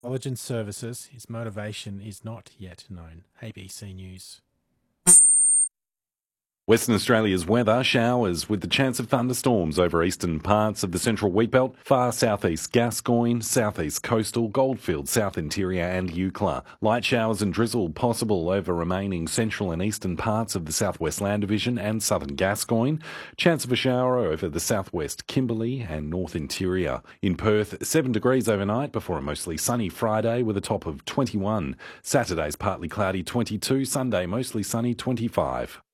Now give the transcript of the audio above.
Intelligence services, his motivation is not yet known. ABC News. Western Australia's weather, showers with the chance of thunderstorms over eastern parts of the central wheatbelt, far southeast Gascoyne, southeast coastal, Goldfields, south interior and Eucla. Light showers and drizzle possible over remaining central and eastern parts of the southwest land division and southern Gascoyne. Chance of a shower over the southwest Kimberley and north interior. In Perth, 7 degrees overnight before a mostly sunny Friday with a top of 21. Saturday's partly cloudy 22, Sunday mostly sunny 25.